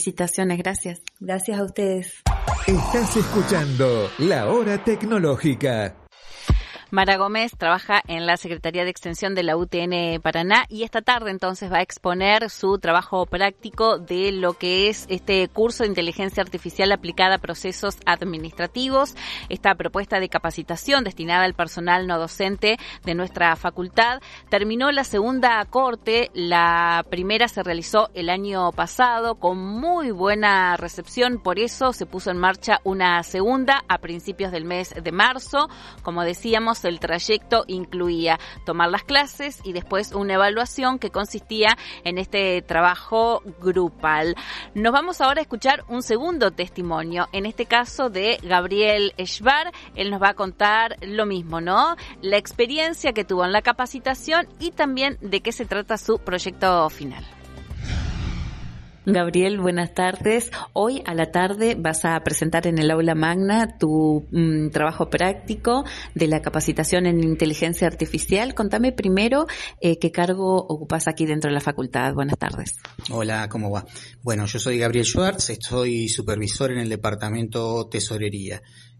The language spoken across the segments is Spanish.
Felicitaciones, gracias. Gracias a ustedes. Estás escuchando La Hora Tecnológica. Mara Gómez trabaja en la Secretaría de Extensión de la UTN Paraná y esta tarde entonces va a exponer su trabajo práctico de lo que es este curso de inteligencia artificial aplicada a procesos administrativos, esta propuesta de capacitación destinada al personal no docente de nuestra facultad. Terminó la segunda corte, la primera se realizó el año pasado con muy buena recepción, por eso se puso en marcha una segunda a principios del mes de marzo. Como decíamos, el trayecto incluía tomar las clases y después una evaluación que consistía en este trabajo grupal. Nos vamos ahora a escuchar un segundo testimonio, en este caso de Gabriel Schbar. Él nos va a contar lo mismo, ¿no? La experiencia que tuvo en la capacitación y también de qué se trata su proyecto final. Gabriel, buenas tardes. Hoy a la tarde vas a presentar en el aula magna tu trabajo práctico de la capacitación en inteligencia artificial. Contame primero qué cargo ocupas aquí dentro de la facultad. Buenas tardes. Hola, ¿cómo va? Bueno, yo soy Gabriel Schwartz, soy supervisor en el departamento Tesorería.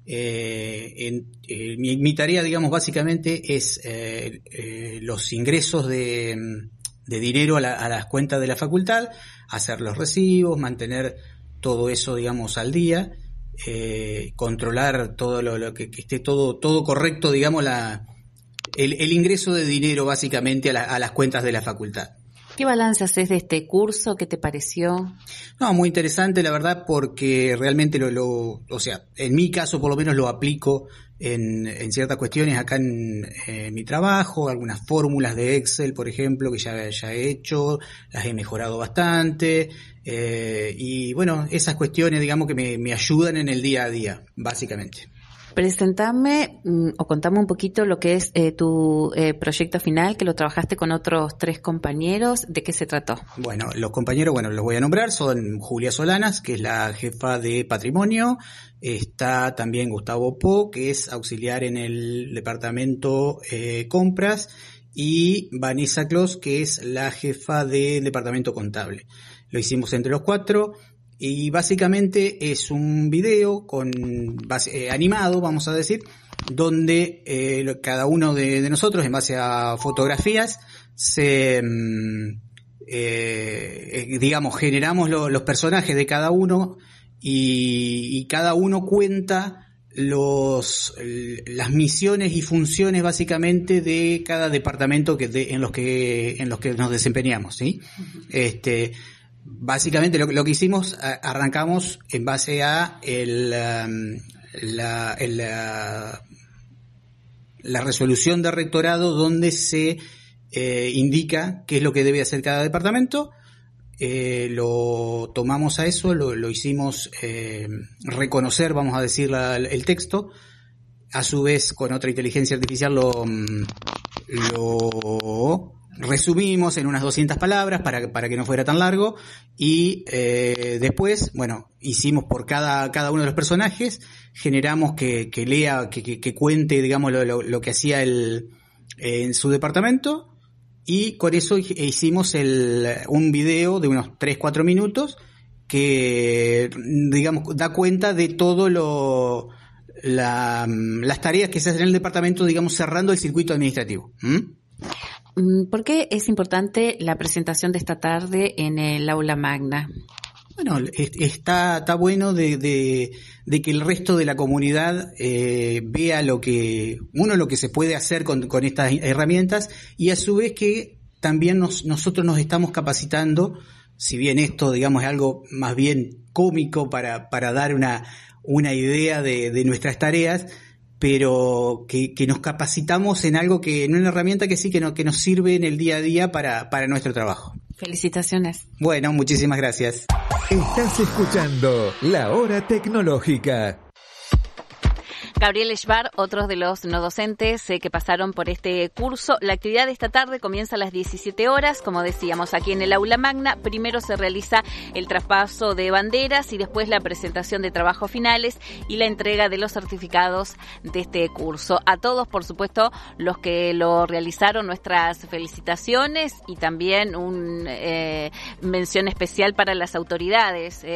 Mi tarea, digamos, básicamente es los ingresos de dinero a las cuentas de la facultad, hacer los recibos, mantener todo eso, digamos, al día, controlar todo lo que esté todo correcto, digamos, el ingreso de dinero básicamente a las cuentas de la facultad. ¿Qué balance haces de este curso? ¿Qué te pareció? No, muy interesante, la verdad, porque realmente o sea, en mi caso por lo menos lo aplico en ciertas cuestiones acá en mi trabajo, algunas fórmulas de Excel, por ejemplo, que ya he hecho, las he mejorado bastante, y bueno, esas cuestiones, digamos, que me ayudan en el día a día, básicamente. Presentame o contame un poquito lo que es tu proyecto final, que lo trabajaste con otros 3 compañeros. ¿De qué se trató? Bueno, los compañeros, los voy a nombrar, son Julia Solanas, que es la jefa de patrimonio, está también Gustavo Po, que es auxiliar en el departamento compras, y Vanessa Clos, que es la jefa del departamento contable. Lo hicimos entre los 4. Y básicamente es un video animado, vamos a decir, donde cada uno de nosotros, en base a fotografías, digamos, generamos los personajes de cada uno y cada uno cuenta las misiones y funciones básicamente de cada departamento en los que nos desempeñamos, ¿sí? Básicamente lo que hicimos, arrancamos en base a la resolución de rectorado, donde se indica qué es lo que debe hacer cada departamento. Lo tomamos a eso, lo hicimos reconocer, vamos a decir, el texto. A su vez, con otra inteligencia artificial lo resumimos en unas 200 palabras para que no fuera tan largo, y después, hicimos por cada uno de los personajes, generamos que lea, que cuente, digamos, lo que hacía en su departamento, y con eso hicimos un video de unos 3-4 minutos que, digamos, da cuenta de todo las tareas que se hacen en el departamento, digamos, cerrando el circuito administrativo. ¿Por qué es importante la presentación de esta tarde en el aula magna? Bueno, está bueno de que el resto de la comunidad vea lo que se puede hacer con estas herramientas, y a su vez que también nosotros nos estamos capacitando, si bien esto, digamos, es algo más bien cómico para dar una idea de nuestras tareas, pero que nos capacitamos en algo en una herramienta que sí que nos sirve en el día a día para nuestro trabajo. Felicitaciones. Bueno, muchísimas gracias. Estás escuchando La Hora Tecnológica. Gabriel Schbar, otros de los no docentes que pasaron por este curso. La actividad de esta tarde comienza a las 17 horas, como decíamos, aquí en el aula magna. Primero se realiza el traspaso de banderas y después la presentación de trabajos finales y la entrega de los certificados de este curso. A todos, por supuesto, los que lo realizaron, nuestras felicitaciones, y también mención especial para las autoridades.